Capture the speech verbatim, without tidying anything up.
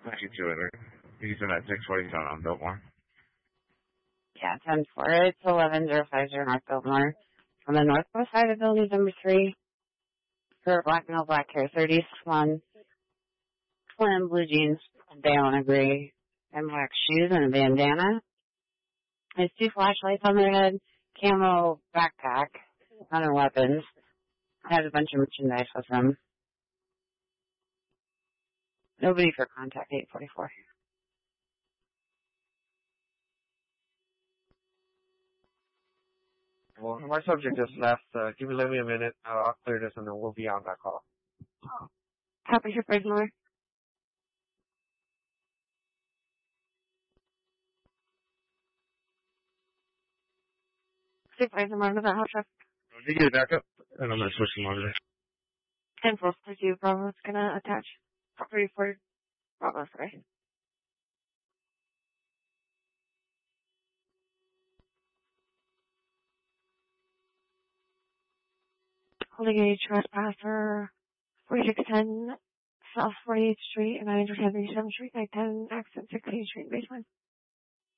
Actually, two hundred. He's in at six forty-seven on Biltmore. Yeah, ten four. It's eleven zero five zero North Biltmore. On the northwest side of building number three, her black male, black hair, thirty-one, slim blue jeans, down a gray, and black shoes and a bandana. There's two flashlights on their head, camo backpack, on her weapons. Has a bunch of merchandise with them. Nobody for contact, eight forty-four. Well, my subject just left. Uh, give me, let me a minute. Uh, I'll clear this and then we'll be on that call. Oh. Copy your prisoner. more. Supervisor Martin, that hot truck. Did you get it back up? And I'm going to switch them over there. ten four two, Bravo's gonna attach. three four, Bravo, sorry. Holding a trespasser, forty-six ten South forty-eighth Street and nine seventy-seventh Street, nine ten, accent sixteenth Street, basement.